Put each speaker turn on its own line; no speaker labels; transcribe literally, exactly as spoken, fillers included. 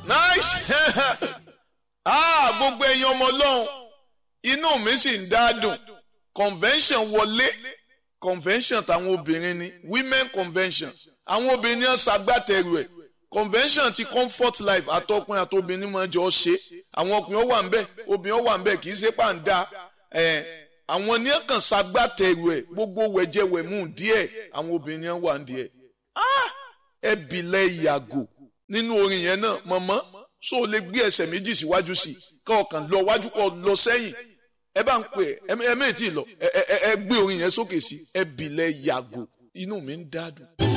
nice ah gbogbo ẹ̀yin ọmọ Ọlọ́run inú mi sì ń dádùn convention wọlé convention táwọn obìnrin ni women convention àwọn obìnrin yẹn ṣagbátẹrù ẹ̀ convention ti comfort life àtọkùnrin àtobìnrin máa jọ ṣe àwọn ọkùnrin ó wà ńbẹ̀ obìnrin ó wà ńbẹ̀ kì í ṣe pàǹdà ẹ àwọn ní kàn ṣagbátẹrù ẹ̀ gbogbo wẹ̀jẹwẹ̀mú díẹ̀ àwọn obìnrin yẹn wà díẹ̀ ah ẹ bìlẹ̀ yàgò nínú orin yẹn náà mọ̀mọ́ so o lè gbé ẹsẹ̀ méjì síwájú sí kọ́ ọ̀kan lọ wájú kọ́ lọ sẹ́yìn ẹ bá ń pè ẹ ẹ méjì lọ ẹ ẹ ẹ gbé orin yẹn sókè sí ẹ bìlẹ̀ yàgò inú mi ń dádùn.